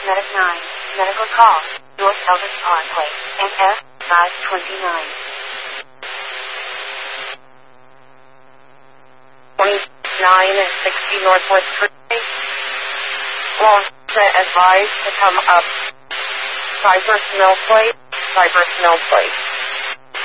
Medic 9, medical call, North Elvis Parkway, NF 529. 2960 Northwest Freeway. Lost advised to come up Cypress Mill Place.